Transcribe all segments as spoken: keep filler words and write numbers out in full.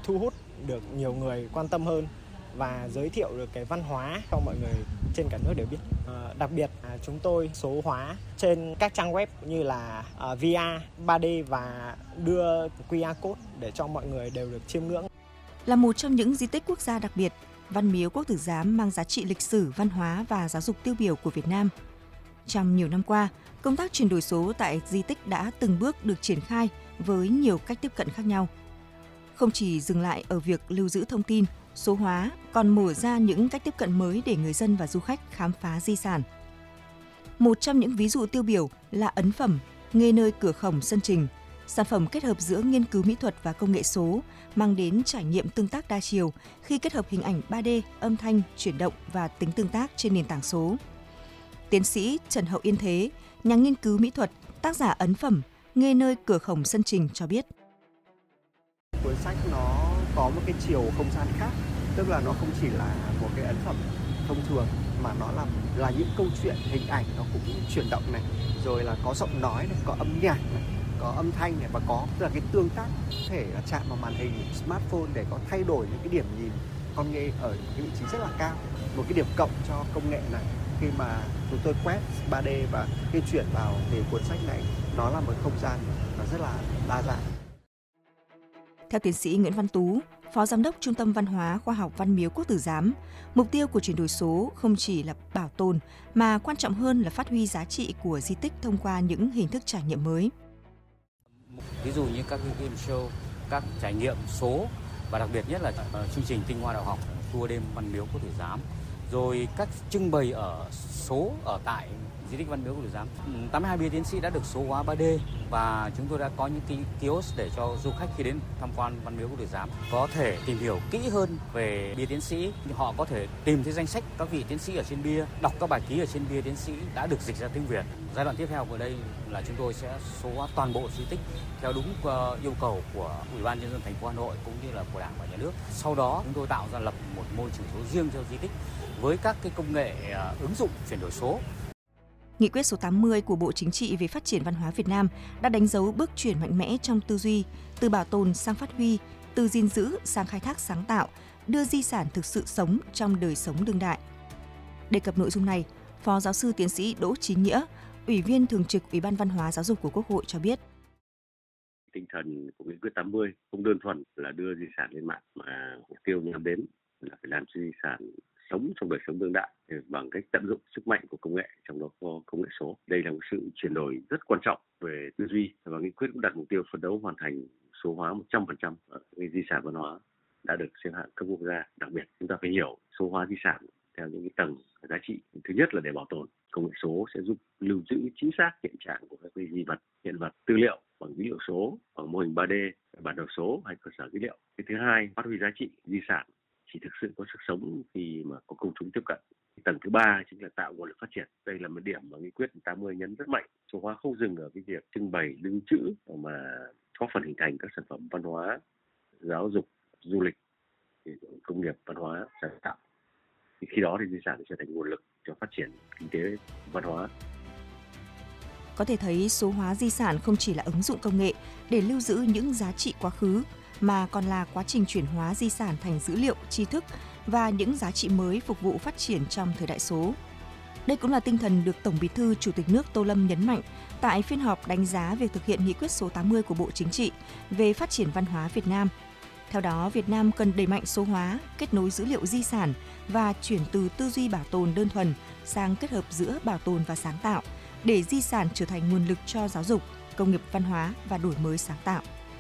thu hút được nhiều người quan tâm hơn và giới thiệu được cái văn hóa cho mọi người trên cả nước đều biết. À, đặc biệt là chúng tôi số hóa trên các trang web như là uh, vê rờ, ba D và đưa quy rờ code để cho mọi người đều được chiêm ngưỡng. Là một trong những di tích quốc gia đặc biệt, Văn miếu Quốc Tử Giám mang giá trị lịch sử, văn hóa và giáo dục tiêu biểu của Việt Nam. Trong nhiều năm qua, công tác chuyển đổi số tại di tích đã từng bước được triển khai với nhiều cách tiếp cận khác nhau. Không chỉ dừng lại ở việc lưu giữ thông tin, số hóa còn mở ra những cách tiếp cận mới để người dân và du khách khám phá di sản. Một trong những ví dụ tiêu biểu là ấn phẩm Nghê nơi cửa khổng sân Trình, sản phẩm kết hợp giữa nghiên cứu mỹ thuật và công nghệ số, mang đến trải nghiệm tương tác đa chiều khi kết hợp hình ảnh ba D, âm thanh, chuyển động và tính tương tác trên nền tảng số. Tiến sĩ Trần Hậu Yên Thế, nhà nghiên cứu mỹ thuật, tác giả ấn phẩm Nghê nơi cửa khổng sân Trình cho biết. Cuốn sách nó có một cái chiều không gian khác, tức là nó không chỉ là một cái ấn phẩm thông thường mà nó là là những câu chuyện, hình ảnh nó cũng chuyển động này, rồi là có giọng nói này, có âm nhạc này, có âm thanh này và có tức là cái tương tác, có thể là chạm vào màn hình smartphone để có thay đổi những cái điểm nhìn con người ở cái vị trí rất là cao. Một cái điểm cộng cho công nghệ này khi mà chúng tôi quét ba D và khi chuyển vào thì cuốn sách này nó là một không gian nó rất là đa dạng. Theo tiến sĩ Nguyễn Văn Tú, Phó Giám đốc Trung tâm Văn hóa Khoa học Văn miếu Quốc Tử Giám, mục tiêu của chuyển đổi số không chỉ là bảo tồn mà quan trọng hơn là phát huy giá trị của di tích thông qua những hình thức trải nghiệm mới. Ví dụ như các game show, các trải nghiệm số và đặc biệt nhất là uh, chương trình tinh hoa đạo học, tour đêm Văn miếu Quốc Tử Giám, rồi các trưng bày ở số ở tại di tích Văn miếu Quốc Tử Giám. tám mươi hai bia tiến sĩ đã được số hóa ba D và chúng tôi đã có những cái kiosk để cho du khách khi đến tham quan Văn miếu Quốc Tử Giám có thể tìm hiểu kỹ hơn về bia tiến sĩ. Họ có thể tìm thấy danh sách các vị tiến sĩ ở trên bia, đọc các bài ký ở trên bia tiến sĩ đã được dịch ra tiếng Việt. Giai đoạn tiếp theo của đây là chúng tôi sẽ số hóa toàn bộ di tích theo đúng uh, yêu cầu của Ủy ban Nhân dân thành phố Hà Nội cũng như là của Đảng và Nhà nước. Sau đó chúng tôi tạo ra lập một môi trường số riêng cho di tích với các cái công nghệ uh, ứng dụng chuyển đổi số. Nghị quyết số tám mươi của Bộ Chính trị về phát triển văn hóa Việt Nam đã đánh dấu bước chuyển mạnh mẽ trong tư duy, từ bảo tồn sang phát huy, từ gìn giữ sang khai thác sáng tạo, đưa di sản thực sự sống trong đời sống đương đại. Đề cập nội dung này, Phó Giáo sư Tiến sĩ Đỗ Chí Nghĩa, Ủy viên Thường trực Ủy ban Văn hóa Giáo dục của Quốc hội cho biết. Tinh thần của Nghị quyết tám mươi không đơn thuần là đưa di sản lên mạng mà mục tiêu nhắm đến là phải làm cho di sản sống trong đời sống đương đại bằng cách tận dụng sức mạnh của công nghệ, trong đó có công nghệ số. Đây là một sự chuyển đổi rất quan trọng về tư duy và nghị quyết cũng đặt mục tiêu phấn đấu hoàn thành số hóa một trăm phần trăm di sản văn hóa đã được xếp hạng cấp quốc gia. Đặc biệt chúng ta phải hiểu số hóa di sản theo những cái tầng giá trị. Thứ nhất là để bảo tồn, công nghệ số sẽ giúp lưu giữ chính xác hiện trạng của các di vật, hiện vật, tư liệu bằng dữ liệu số, bằng mô hình ba D, bản đồ số hay cơ sở dữ liệu. Cái thứ hai, phát huy giá trị di sản chỉ thực sự có sức sống khi mà có công chúng tiếp cận. Tầng thứ ba chính là tạo nguồn lực phát triển. Đây là một điểm mà nghị quyết tám mươi nhấn rất mạnh. Số hóa không dừng ở cái việc trưng bày, lưu trữ mà góp phần hình thành các sản phẩm văn hóa, giáo dục, du lịch, công nghiệp văn hóa, sáng tạo. Thì khi đó thì di sản sẽ trở thành nguồn lực cho phát triển kinh tế văn hóa. Có thể thấy số hóa di sản không chỉ là ứng dụng công nghệ để lưu giữ những giá trị quá khứ, mà còn là quá trình chuyển hóa di sản thành dữ liệu, tri thức và những giá trị mới phục vụ phát triển trong thời đại số. Đây cũng là tinh thần được Tổng Bí thư Chủ tịch nước Tô Lâm nhấn mạnh tại phiên họp đánh giá việc thực hiện nghị quyết số tám mươi của Bộ Chính trị về phát triển văn hóa Việt Nam. Theo đó, Việt Nam cần đẩy mạnh số hóa, kết nối dữ liệu di sản và chuyển từ tư duy bảo tồn đơn thuần sang kết hợp giữa bảo tồn và sáng tạo để di sản trở thành nguồn lực cho giáo dục, công nghiệp văn hóa và đổi mới sáng tạo.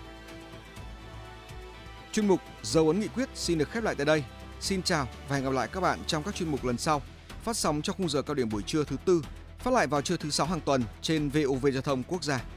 Chuyên mục Dấu ấn nghị quyết xin được khép lại tại đây. Xin chào và hẹn gặp lại các bạn trong các chuyên mục lần sau. Phát sóng trong khung giờ cao điểm buổi trưa thứ tư, phát lại vào trưa thứ sáu hàng tuần trên vê o vê Giao thông Quốc gia.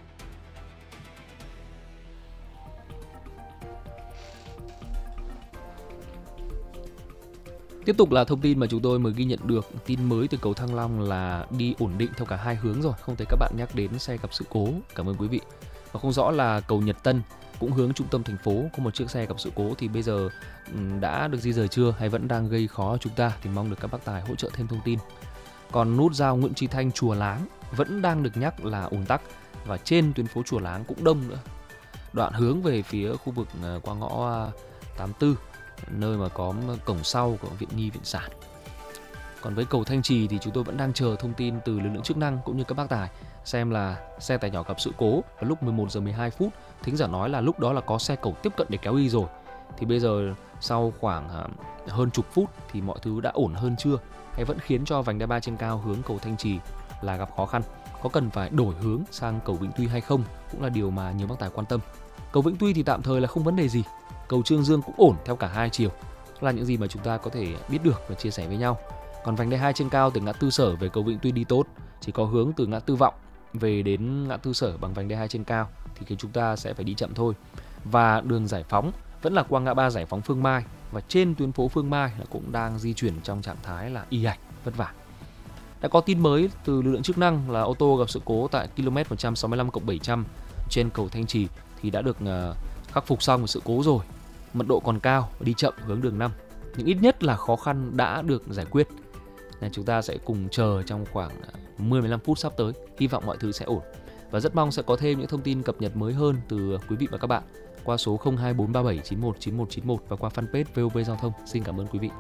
Tiếp tục là thông tin mà chúng tôi mới ghi nhận được. Tin mới từ cầu Thăng Long là đi ổn định theo cả hai hướng rồi. Không thấy các bạn nhắc đến xe gặp sự cố. Cảm ơn quý vị. Và không rõ là cầu Nhật Tân cũng hướng trung tâm thành phố có một chiếc xe gặp sự cố thì bây giờ đã được di rời chưa hay vẫn đang gây khó cho chúng ta, thì mong được các bác tài hỗ trợ thêm thông tin. Còn nút giao Nguyễn Chí Thanh Chùa Láng vẫn đang được nhắc là ùn tắc và trên tuyến phố Chùa Láng cũng đông nữa. đoạn hướng về phía khu vực qua ngõ tám tư, nơi mà có cổng sau của Viện Nhi Viện Sản. Còn với cầu Thanh Trì thì chúng tôi vẫn đang chờ thông tin từ lực lượng chức năng cũng như các bác tài xem là xe tải nhỏ gặp sự cố vào lúc mười một giờ mười hai phút. Thính giả nói là lúc đó là có xe cẩu tiếp cận để kéo đi rồi. Thì bây giờ sau khoảng hơn chục phút thì mọi thứ đã ổn hơn chưa? Hay vẫn khiến cho vành đai ba trên cao hướng cầu Thanh Trì là gặp khó khăn? Có cần phải đổi hướng sang cầu Vĩnh Tuy hay không? Cũng là điều mà nhiều bác tài quan tâm. Cầu Vĩnh Tuy thì tạm thời là không vấn đề gì. Cầu Trương Dương cũng ổn theo cả hai chiều. Là những gì mà chúng ta có thể biết được và chia sẻ với nhau. Còn vành đai hai trên cao từ ngã tư Sở về cầu Vĩnh Tuy đi tốt, chỉ có hướng từ ngã tư Vọng về đến ngã tư Sở bằng vành đai hai trên cao thì khiến chúng ta sẽ phải đi chậm thôi. Và đường Giải Phóng vẫn là qua ngã ba Giải Phóng Phương Mai, và trên tuyến phố Phương Mai là cũng đang di chuyển trong trạng thái là ì ạch, vất vả. Đã có tin mới từ lực lượng chức năng là ô tô gặp sự cố tại ki lô mét một trăm sáu mươi lăm cộng bảy trăm trên cầu Thanh Trì thì đã được uh, khắc phục xong sự cố rồi. Mật độ còn cao và đi chậm hướng đường năm, nhưng ít nhất là khó khăn đã được giải quyết. Nên chúng ta sẽ cùng chờ trong khoảng mười đến mười lăm phút sắp tới, hy vọng mọi thứ sẽ ổn. Và rất mong sẽ có thêm những thông tin cập nhật mới hơn từ quý vị và các bạn qua số không hai bốn ba bảy chín một chín một chín một và qua fanpage vê o vê Giao thông. Xin cảm ơn quý vị.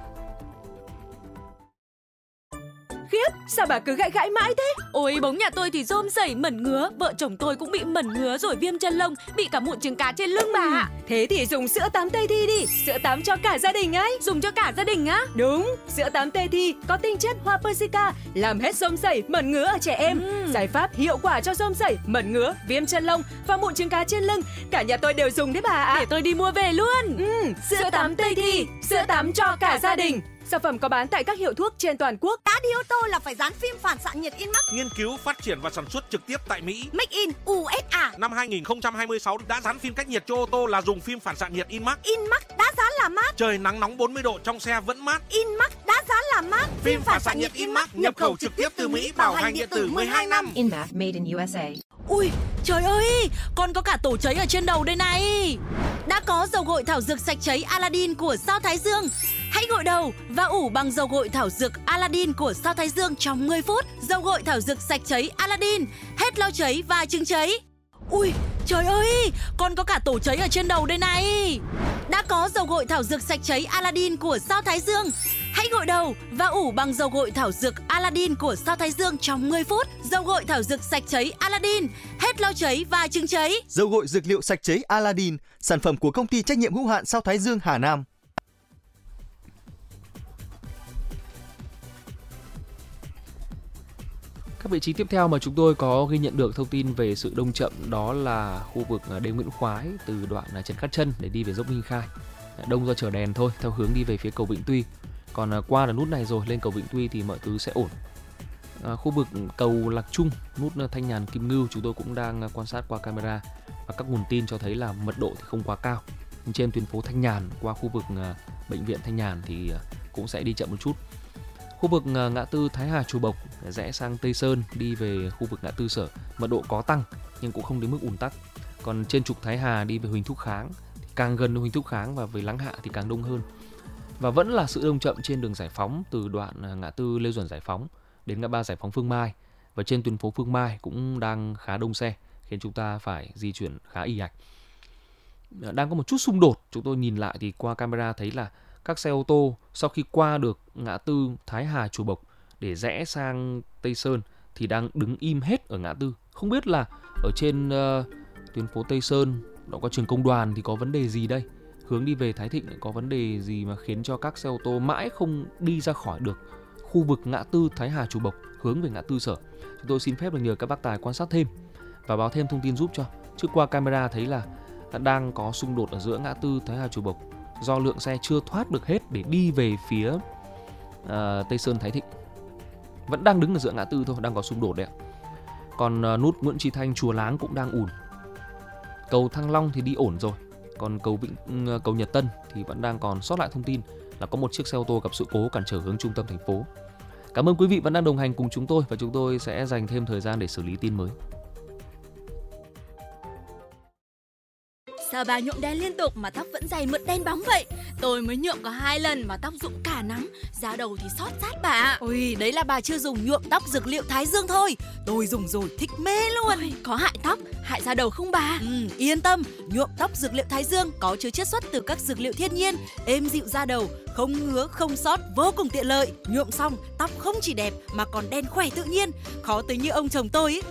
Khiếp, sao bà cứ gãi gãi mãi thế? Ôi, bóng nhà tôi thì rôm rẩy mẩn ngứa, vợ chồng tôi cũng bị mẩn ngứa rồi viêm chân lông, bị cả mụn trứng cá trên lưng bà ạ. Thế thì dùng sữa tắm Tây Thi đi, sữa tắm cho cả gia đình ấy. Dùng cho cả gia đình á? Đúng, sữa tắm Tây Thi có tinh chất hoa persica, làm hết rôm rẩy, mẩn ngứa ở trẻ em. Ừ. Giải pháp hiệu quả cho rôm rẩy, mẩn ngứa, viêm chân lông và mụn trứng cá trên lưng. Cả nhà tôi đều dùng đấy bà ạ. Để tôi đi mua về luôn. Ừ, sữa, sữa tắm Tây Thi, sữa tắm cho cả gia đình. Sản phẩm có bán tại các hiệu thuốc trên toàn quốc. Đã đi ô tô là phải dán phim phản xạ nhiệt InMax. Nghiên cứu, phát triển và sản xuất trực tiếp tại Mỹ. Make in u ét a. Năm hai nghìn không trăm hai mươi sáu đã dán phim cách nhiệt cho ô tô là dùng phim phản xạ nhiệt InMax. InMax đã dán là mát. Trời nắng nóng bốn mươi độ trong xe vẫn mát. InMax đã dán là mát. Phim phản xạ nhiệt InMax nhập khẩu trực tiếp từ Mỹ, bảo hành điện tử mười hai năm. InMax made in u ét a. Ui, trời ơi, con có cả tổ cháy ở trên đầu đây này. Đã có dầu gội thảo dược sạch cháy Aladdin của Sao Thái Dương. Hãy gội đầu và ủ bằng dầu gội thảo dược Aladdin của Sao Thái Dương trong mười phút. Dầu gội thảo dược sạch cháy Aladdin, hết lau cháy và chứng cháy. Ui, trời ơi, con có cả tổ cháy ở trên đầu đây này. Đã có dầu gội thảo dược sạch cháy Aladdin của Sao Thái Dương. Hãy gội đầu và ủ bằng dầu gội thảo dược Aladdin của Sao Thái Dương trong mười phút. Dầu gội thảo dược sạch cháy Aladdin, hết lau cháy và chứng cháy. Dầu gội dược liệu sạch cháy Aladdin, sản phẩm của công ty trách nhiệm hữu hạn Sao Thái Dương Hà Nam. Các vị trí tiếp theo mà chúng tôi có ghi nhận được thông tin về sự đông chậm đó là khu vực đê Nguyễn Khoái từ đoạn Trần Khát Trân để đi về dốc Minh Khai. Đông do chờ đèn thôi, theo hướng đi về phía cầu Vĩnh Tuy. Còn qua là nút này rồi, lên cầu Vĩnh Tuy thì mọi thứ sẽ ổn. À, khu vực cầu Lạc Trung, nút Thanh Nhàn Kim Ngưu chúng tôi cũng đang quan sát qua camera và các nguồn tin cho thấy là mật độ thì không quá cao. Nhưng trên tuyến phố Thanh Nhàn qua khu vực bệnh viện Thanh Nhàn thì cũng sẽ đi chậm một chút. Khu vực ngã tư Thái Hà Chùa Bộc rẽ sang Tây Sơn đi về khu vực ngã tư Sở, mật độ có tăng nhưng cũng không đến mức ùn tắc. Còn trên trục Thái Hà đi về Huỳnh Thúc Kháng thì càng gần Huỳnh Thúc Kháng và về Láng Hạ thì càng đông hơn. Và vẫn là sự đông chậm trên đường Giải Phóng từ đoạn ngã tư Lê Duẩn Giải Phóng đến ngã ba Giải Phóng Phương Mai, và trên tuyến phố Phương Mai cũng đang khá đông xe khiến chúng ta phải di chuyển khá ì ạch. Đang có một chút xung đột, chúng tôi nhìn lại thì qua camera thấy là các xe ô tô sau khi qua được ngã tư Thái Hà Chùa Bộc để rẽ sang Tây Sơn thì đang đứng im hết ở ngã tư. Không biết là ở trên uh, tuyến phố Tây Sơn đó có trường Công đoàn thì có vấn đề gì đây? Hướng đi về Thái Thịnh có vấn đề gì mà khiến cho các xe ô tô mãi không đi ra khỏi được khu vực ngã tư Thái Hà Chùa Bộc hướng về ngã tư Sở? Chúng tôi xin phép là nhờ các bác tài quan sát thêm và báo thêm thông tin giúp cho. Trước qua camera thấy là đang có xung đột ở giữa ngã tư Thái Hà Chùa Bộc do lượng xe chưa thoát được hết để đi về phía uh, Tây Sơn Thái Thịnh. Vẫn đang đứng ở giữa ngã tư thôi, đang có xung đột đấy ạ. Còn uh, nút Nguyễn Tri Thanh Chùa Láng cũng đang ùn. Cầu Thăng Long thì đi ổn rồi. Còn cầu Vĩnh, uh, cầu Nhật Tân thì vẫn đang còn sót lại thông tin là có một chiếc xe ô tô gặp sự cố cản trở hướng trung tâm thành phố. Cảm ơn quý vị vẫn đang đồng hành cùng chúng tôi và chúng tôi sẽ dành thêm thời gian để xử lý tin mới. sao bà nhuộm đen liên tục mà tóc vẫn dày mượt đen bóng vậy? Tôi mới nhuộm có hai lần mà tóc rụng cả nắng, da đầu thì xót rát bà ạ. Ôi, đấy là bà chưa dùng nhuộm tóc dược liệu Thái Dương thôi. Tôi dùng rồi thích mê luôn. Ôi, có hại tóc, hại da đầu không bà? Ừ, yên tâm, nhuộm tóc dược liệu Thái Dương có chứa chiết xuất từ các dược liệu thiên nhiên, êm dịu da đầu, không ngứa, không xót, vô cùng tiện lợi. Nhuộm xong, tóc không chỉ đẹp mà còn đen khỏe tự nhiên. Khó tính như ông chồng tôi ý,